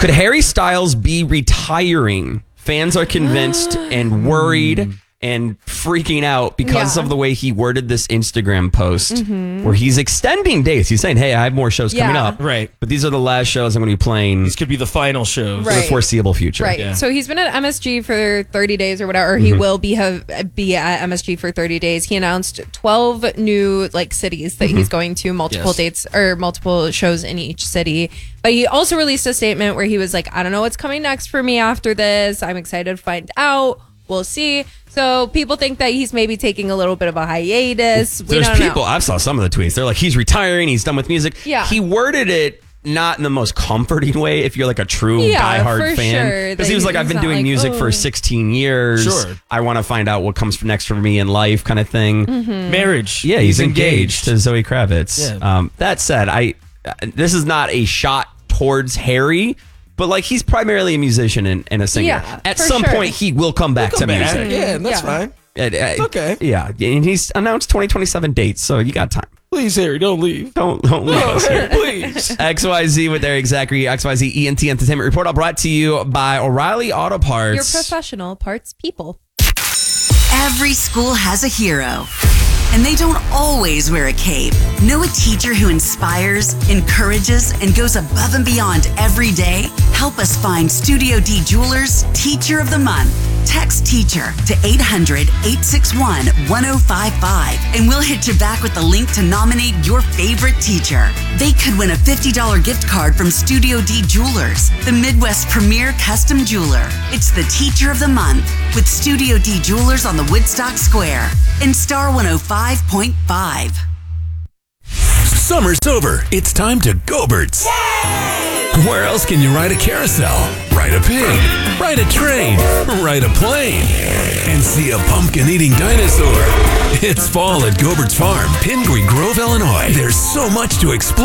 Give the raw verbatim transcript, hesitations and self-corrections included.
Could Harry Styles be retiring? Fans are convinced and worried and freaking out because Yeah. of the way he worded this Instagram post Mm-hmm. where he's extending dates. He's saying, hey, I have more shows coming Yeah. up. Right. But these are the last shows I'm going to be playing This could be the final shows. for the Right. foreseeable future. Right. Yeah. So he's been at M S G for thirty days or whatever. Or he will be have, be at M S G for thirty days. He announced twelve new like cities that he's going to, multiple Yes. dates or multiple shows in each city. But he also released a statement where he was like, I don't know what's coming next for me after this. I'm excited to find out. We'll see. So people think that he's maybe taking a little bit of a hiatus. We There's don't people, know. I saw some of the tweets. They're like, he's retiring. He's done with music. Yeah. He worded it not in the most comforting way if you're like a true Yeah, diehard for fan. sure, Because that he was like, he's I've been not doing like, music oh. for sixteen years. Sure. I want to find out what comes next for me in life kind of thing. Mm-hmm. Marriage. Yeah, he's, engaged. to Zoe Kravitz. Yeah. Um, that said, I uh, this is not a shot towards Harry, but like he's primarily a musician and, and a singer. Yeah, At for some sure. point, he will come back Come to back. music. Yeah, and that's Yeah. fine. It- uh, okay. Yeah, and he's announced twenty twenty-seven dates, so you got time. Please, Harry, don't leave. Don't don't leave Oh, us Harry, here. please. X Y Z with Eric Zachary, X Y Z E N T Entertainment Report, all brought to you by O'Reilly Auto Parts. Your professional parts people. Every school has a hero, and they don't always wear a cape. Know a teacher who inspires, encourages, and goes above and beyond every day? Help us find Studio D Jewelers Teacher of the Month. Text teacher to eight hundred, eight six one, one oh five five, and we'll hit you back with the link to nominate your favorite teacher. They could win a fifty dollars gift card from Studio D Jewelers, the Midwest premier custom jeweler. It's the Teacher of the Month with Studio D Jewelers on the Woodstock Square in Star one oh five point five. Summer's over. It's time to Go-Birds. Where else can you ride a carousel, ride a pig, ride a train, ride a plane, and see a pumpkin-eating dinosaur? It's fall at Go-Birds Farm, Pingree Grove, Illinois. There's so much to explore.